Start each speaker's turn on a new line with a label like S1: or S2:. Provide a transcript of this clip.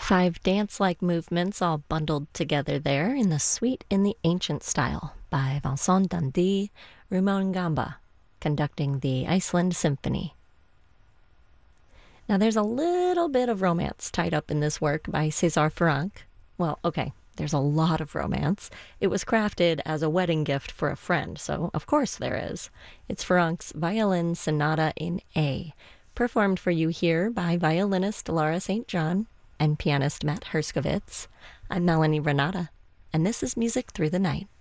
S1: Five dance-like movements all bundled together there in the Suite in the Ancient style by Vincent Dundee Rumangamba, conducting the Iceland Symphony. Now there's a little bit of romance tied up in this work by César Franck. Well, okay, there's a lot of romance. It was crafted as a wedding gift for a friend, so of course there is. It's Franck's Violin Sonata in A, performed for you here by violinist Laura St. John and pianist Matt Herskovitz. I'm Melanie Renata, and this is Music Through the Night.